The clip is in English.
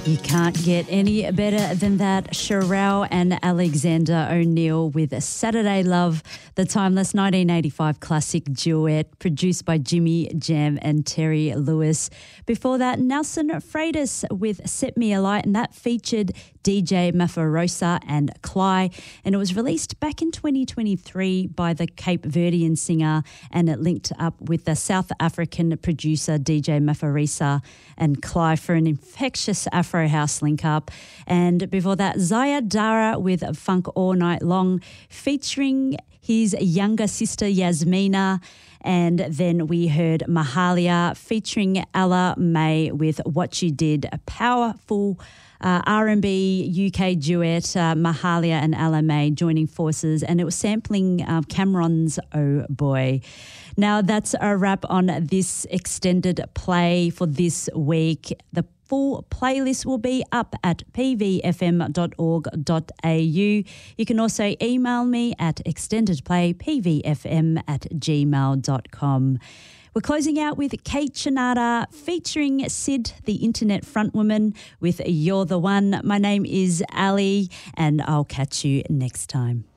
You can't get any better than that. Sherelle and Alexander O'Neill with Saturday Love, the timeless 1985 classic duet produced by Jimmy Jam and Terry Lewis. Before that, Nelson Freitas with Set Me Alight, and that featured DJ Mafarosa and Cly, and it was released back in 2023 by the Cape Verdean singer, and it linked up with the South African producer DJ Mafarisa and Cly for an infectious Afro house link up. And before that, Zaya Dara with Funk All Night Long featuring his younger sister Yasmina. And then we heard Mahalia featuring Ella May with What You Did, a powerful R&B UK duet, Mahalia and Ella May joining forces, and it was sampling Cameron's Oh Boy. Now that's a wrap on this extended play for this week. The full playlist will be up at pvfm.org.au. You can also email me at extendedplaypvfm@gmail.com. We're closing out with Kate Chinada featuring Sid, the internet frontwoman, with You're the One. My name is Ali, and I'll catch you next time.